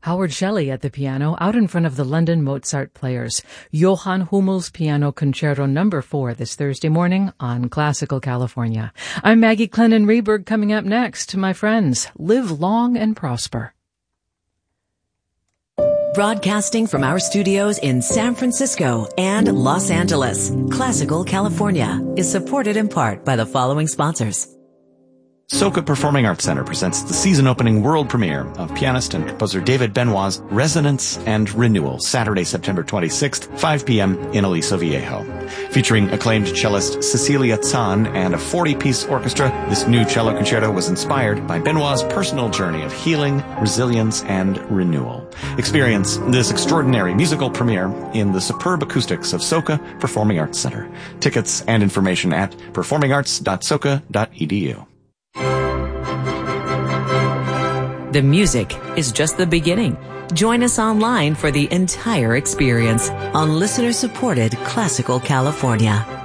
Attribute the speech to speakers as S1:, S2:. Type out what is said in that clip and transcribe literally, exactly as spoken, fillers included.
S1: Howard Shelley at the piano out in front of the London Mozart Players. Johann Hummel's Piano Concerto number four this Thursday morning on Classical California. I'm Maggie Clennon Reberg. Coming up next, my friends, live long and prosper.
S2: Broadcasting from our studios in San Francisco and Los Angeles, Classical California is supported in part by the following sponsors.
S3: Soka Performing Arts Center presents the season-opening world premiere of pianist and composer David Benoit's Resonance and Renewal, Saturday, September twenty-sixth, five p.m. in Aliso Viejo. Featuring acclaimed cellist Cecilia Zahn and a forty-piece orchestra, this new cello concerto was inspired by Benoit's personal journey of healing, resilience, and renewal. Experience this extraordinary musical premiere in the superb acoustics of Soka Performing Arts Center. Tickets and information at performing arts dot soka dot e d u.
S2: The music is just the beginning. Join us online for the entire experience on listener-supported Classical California.